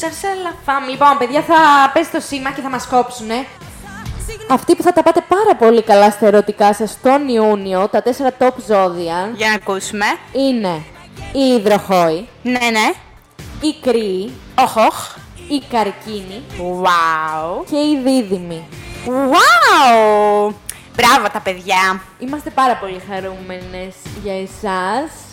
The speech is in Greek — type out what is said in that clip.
Σαρσαλαφάμ. Λοιπόν, παιδιά, θα πέσει το σήμα και θα μας κόψουνε. Αυτοί που θα τα πάτε πάρα πολύ καλά στα ερωτικά σας τον Ιούνιο, τα 4 top ζώδια. Για να ακούσουμε. Είναι η υδροχόη, Ναι, ναι. η κρύη, Οχ. η καρκίνη Wow. και η δίδυμη. Wow. Μπράβο τα παιδιά. Είμαστε πάρα πολύ χαρούμενες για εσάς.